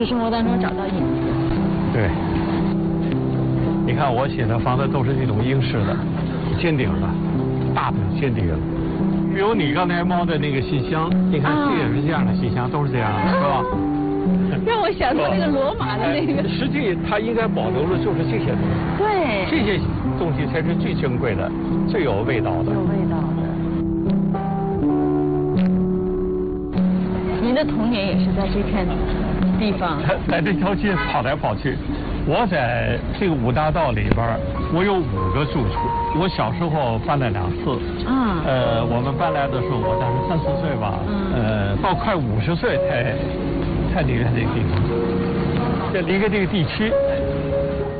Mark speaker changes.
Speaker 1: 生活当中找到影子。
Speaker 2: 对，你看我写的房子都是这种英式的，尖顶的，大的尖顶。比如你刚才猫的那个信箱，你看这也是这样的信箱，都是这样的，是吧？
Speaker 1: 让我想到那个罗马的那个。
Speaker 2: 实际它应该保留的就是这些东西。
Speaker 1: 对。
Speaker 2: 这些东西才是最珍贵的，最有味道的。
Speaker 1: 有味道的。您的童年也是在这片地方。
Speaker 2: 在这条街跑来跑去。我在这个五大道里边，我有5个住处。我小时候搬了2次。我们搬来的时候，我当时3、4岁吧。到快50岁才离开这个地方。这离开这个地区。